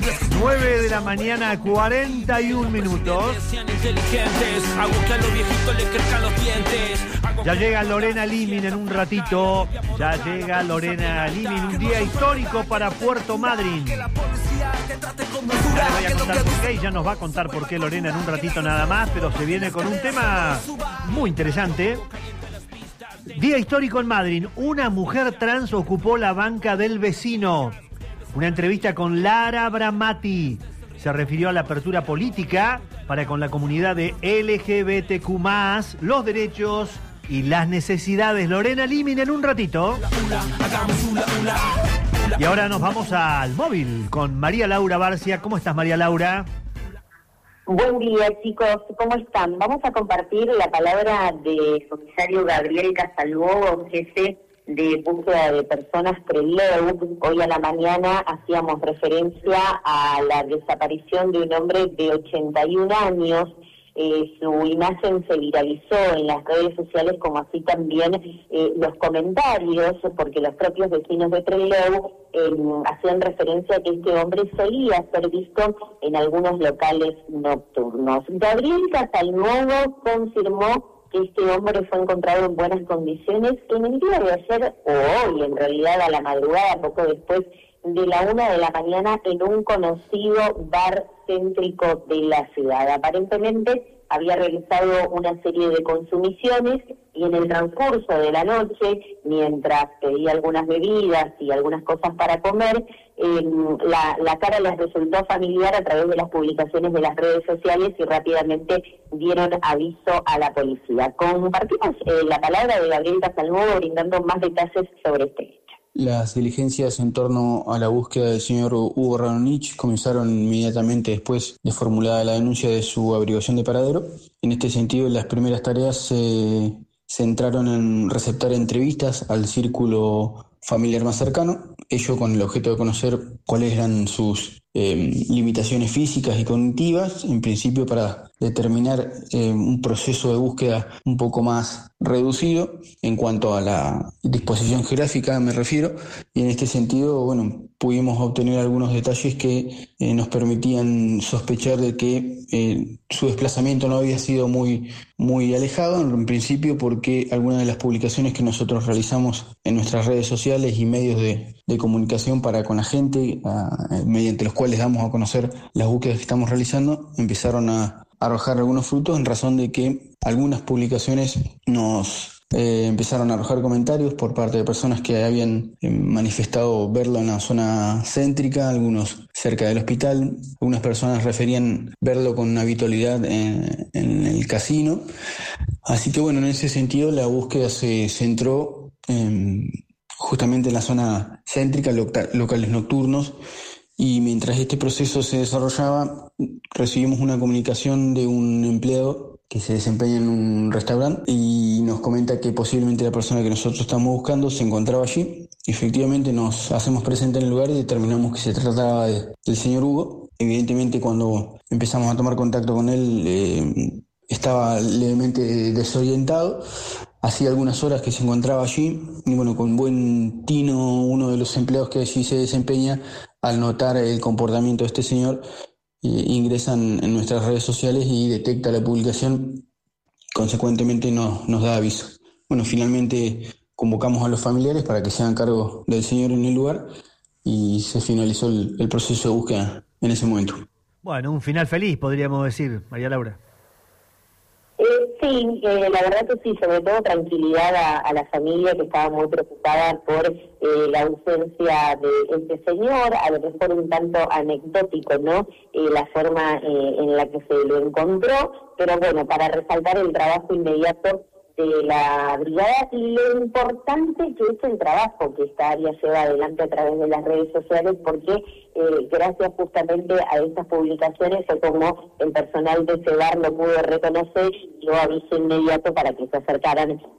9 de la mañana, 41 minutos. Ya llega Lorena Limin en un ratito. Ya llega Lorena Limin, un día histórico para Puerto Madryn. Ya les voy a contar por qué y ya nos va a contar por qué Lorena en un ratito nada más, pero se viene con un tema muy interesante. Día histórico en Madryn. Una mujer trans ocupó la banca del vecino. Una entrevista con Lara Bramati. Se refirió a la apertura política para con la comunidad de LGBTQ+, los derechos y las necesidades. Lorena Limin en un ratito. Y ahora nos vamos al móvil con María Laura Barcia. ¿Cómo estás, María Laura? Buen día, chicos. ¿Cómo están? Vamos a compartir la palabra del comisario Gabriel Casalbó, jefe de búsqueda de personas Trelew. Hoy a la mañana hacíamos referencia a la desaparición de un hombre de 81 años. Su imagen se viralizó en las redes sociales, como así también los comentarios, porque los propios vecinos de Trelew hacían referencia a que este hombre solía ser visto en algunos locales nocturnos. Gabriel Casalnuovo confirmó que este hombre fue encontrado en buenas condiciones en el día de ayer, o hoy en realidad a la madrugada, poco después de la 1 de la mañana, en un conocido bar céntrico de la ciudad. Aparentemente había realizado una serie de consumiciones y en el transcurso de la noche, mientras pedía algunas bebidas y algunas cosas para comer, la cara les resultó familiar a través de las publicaciones de las redes sociales y rápidamente dieron aviso a la policía. Compartimos la palabra de Gabriel Casalnuovo brindando más detalles sobre este hecho. Las diligencias en torno a la búsqueda del señor Hugo Raonich comenzaron inmediatamente después de formulada la denuncia de su averiguación de paradero. En este sentido, las primeras tareas se centraron en receptar entrevistas al círculo familiar más cercano, ello con el objeto de conocer cuáles eran sus limitaciones físicas y cognitivas, en principio para determinar un proceso de búsqueda un poco más reducido en cuanto a la disposición geográfica, me refiero, y en este sentido, pudimos obtener algunos detalles que nos permitían sospechar de que su desplazamiento no había sido muy alejado, en principio porque algunas de las publicaciones que nosotros realizamos en nuestras redes sociales y medios de comunicación para con la gente, mediante los cuales damos a conocer las búsquedas que estamos realizando, empezaron a arrojar algunos frutos en razón de que algunas publicaciones nos empezaron a arrojar comentarios por parte de personas que habían manifestado verlo en la zona céntrica, algunos cerca del hospital, algunas personas referían verlo con habitualidad en el casino. Así que en ese sentido la búsqueda se centró justamente en la zona céntrica, locales nocturnos, y mientras este proceso se desarrollaba, recibimos una comunicación de un empleado que se desempeña en un restaurante y nos comenta que posiblemente la persona que nosotros estamos buscando se encontraba allí. Efectivamente nos hacemos presentes en el lugar y determinamos que se trataba del señor Hugo. Evidentemente, cuando empezamos a tomar contacto con él, estaba levemente desorientado. Hacía algunas horas que se encontraba allí y con buen tino uno de los empleados que allí se desempeña, al notar el comportamiento de este señor, ingresan en nuestras redes sociales y detecta la publicación, consecuentemente nos da aviso. Finalmente convocamos a los familiares para que se hagan cargo del señor en el lugar y se finalizó el proceso de búsqueda en ese momento. Un final feliz, podríamos decir, María Laura. Sí, la verdad que sí, sobre todo tranquilidad a la familia que estaba muy preocupada por la ausencia de este señor, a lo mejor un tanto anecdótico, ¿no? La forma en la que se lo encontró, pero para resaltar el trabajo inmediato de la brigada y lo importante que es el trabajo que esta área lleva adelante a través de las redes sociales, porque gracias justamente a estas publicaciones fue como el personal de ese bar lo pudo reconocer y dio aviso inmediato para que se acercaran